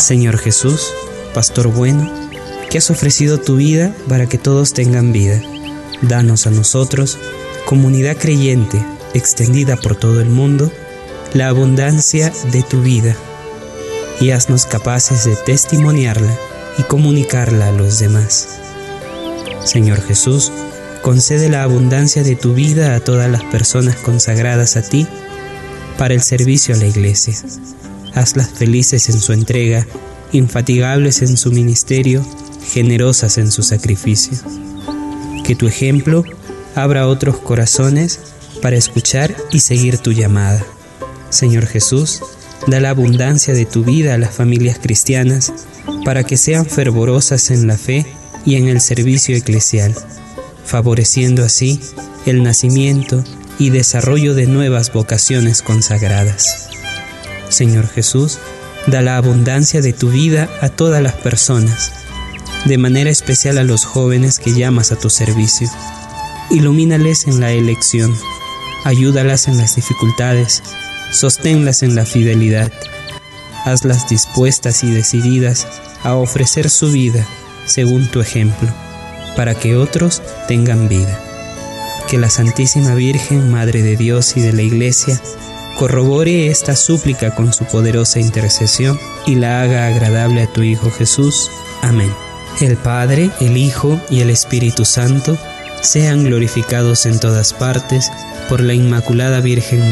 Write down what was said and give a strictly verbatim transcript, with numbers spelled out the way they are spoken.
Señor Jesús, Pastor bueno, que has ofrecido tu vida para que todos tengan vida, danos a nosotros, comunidad creyente extendida por todo el mundo, la abundancia de tu vida, y haznos capaces de testimoniarla y comunicarla a los demás. Señor Jesús, concede la abundancia de tu vida a todas las personas consagradas a ti para el servicio a la Iglesia. Hazlas felices en su entrega, infatigables en su ministerio, generosas en su sacrificio. Que tu ejemplo abra otros corazones para escuchar y seguir tu llamada. Señor Jesús, da la abundancia de tu vida a las familias cristianas para que sean fervorosas en la fe y en el servicio eclesial, favoreciendo así el nacimiento y desarrollo de nuevas vocaciones consagradas. Señor Jesús, da la abundancia de tu vida a todas las personas, de manera especial a los jóvenes que llamas a tu servicio. Ilumínales en la elección, ayúdalas en las dificultades, sosténlas en la fidelidad. Hazlas dispuestas y decididas a ofrecer su vida según tu ejemplo, para que otros tengan vida. Que la Santísima Virgen, Madre de Dios y de la Iglesia, corrobore esta súplica con su poderosa intercesión y la haga agradable a tu Hijo Jesús. Amén. El Padre, el Hijo y el Espíritu Santo sean glorificados en todas partes por la Inmaculada Virgen